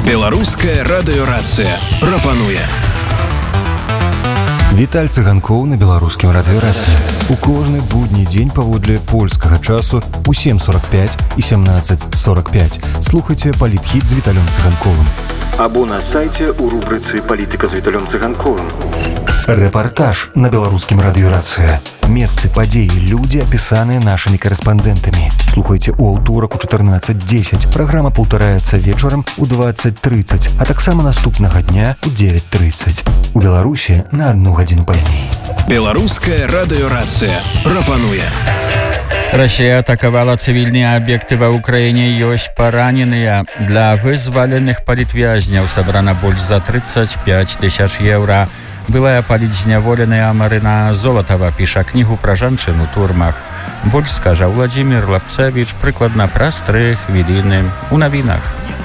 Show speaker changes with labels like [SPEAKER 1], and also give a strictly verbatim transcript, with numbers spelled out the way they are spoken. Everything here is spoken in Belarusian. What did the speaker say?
[SPEAKER 1] Беларуская радыёрацыя прапануе.
[SPEAKER 2] Віталь Цыганкоў на беларускім радыёрацыі. У кожны будні дзень паводле польскага часу у сем сорок пять і семнадцать сорок пять. Слухайце палітхіт з Віталем Цыганковым.
[SPEAKER 1] Або на сайце у рубрыцы «Палітыка з Віталем Цыганковым».
[SPEAKER 2] Рэпартаж на беларускім радыёрацыі. Месцы, падзеі, людзі, апісаныя нашымі корэспандэнтамі. Слухайце ў аўторак у чатырнаццаць дзесяць. Праграма паўтараецца вечарам у двадцать тридцать, а таксама наступнага дня у девять тридцать. У Беларусі на одну гадзіну пазней.
[SPEAKER 1] Беларуская радыёрацыя прапануе.
[SPEAKER 3] Россия атаковала цивильные объекты в Украине, есть пораненные. Для вызволенных политвязняў собрано больше за тридцать пять тысяч евро. Былая политзняволеная Марина Золотова пиша книгу про жанчын у турмах. Больше скажа Владимир Лапцевич, прыкладна праз тры хвіліны у навінах.